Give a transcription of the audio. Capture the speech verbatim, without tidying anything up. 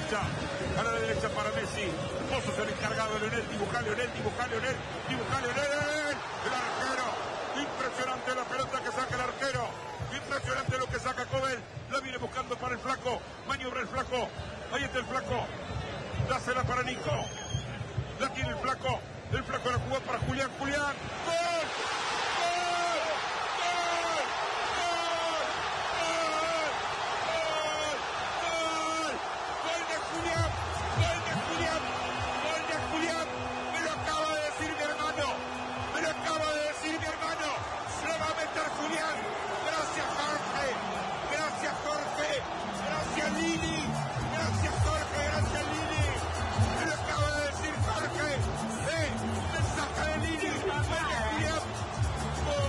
derecha, a la derecha para Messi. Vos sos el encargado, Lionel, dibuja Lionel, dibuja Lionel, dibuja Lionel. El arquero, impresionante la pelota que saca el arquero. Impresionante lo que saca Cobel. La viene buscando para el flaco. Maniobra el flaco. Ahí está el flaco. Dásela para Nico. La tiene el flaco. El flaco la jugó para Julián. Julián.